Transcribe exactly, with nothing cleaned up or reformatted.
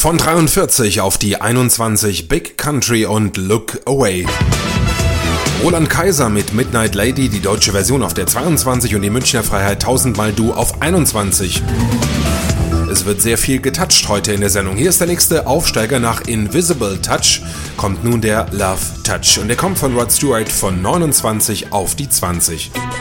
Von dreiundvierzig auf die einundzwanzig Big Country und Look Away. Roland Kaiser mit Midnight Lady, die deutsche Version auf der zweiundzwanzig und die Münchner Freiheit tausendmal Du auf einundzwanzig. Es wird sehr viel getoucht heute in der Sendung. Hier ist der nächste Aufsteiger nach Invisible Touch, kommt nun der Love Touch und der kommt von Rod Stewart von neunundzwanzig auf die zwanzig.